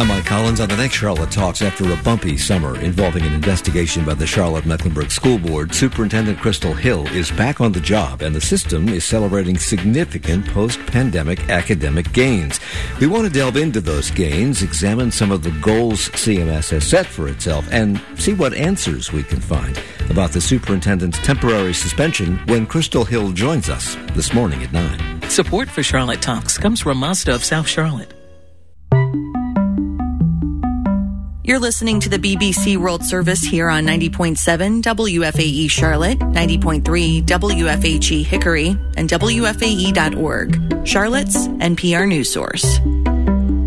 I'm Mike Collins. On the next Charlotte Talks, after a bumpy summer involving an investigation by the Charlotte-Mecklenburg School Board, Superintendent Crystal Hill is back on the job, and the system is celebrating significant post-pandemic academic gains. We want to delve into those gains, examine some of the goals CMS has set for itself, and see what answers we can find about the superintendent's temporary suspension when Crystal Hill joins us this morning at 9. Support for Charlotte Talks comes from Mazda of South Charlotte. You're listening to the BBC World Service here on 90.7 WFAE Charlotte, 90.3 WFHE Hickory, and WFAE.org, Charlotte's NPR news source.